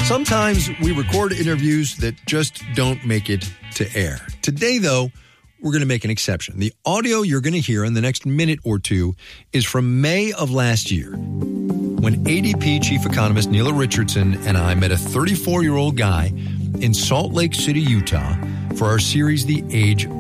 Sometimes we record interviews that just don't make it to air. Today, though, we're going to make an exception. The audio you're going to hear in the next minute or two is from May of last year, when ADP chief economist Neela Richardson and I met a 34-year-old guy in Salt Lake City, Utah, for our series, The Age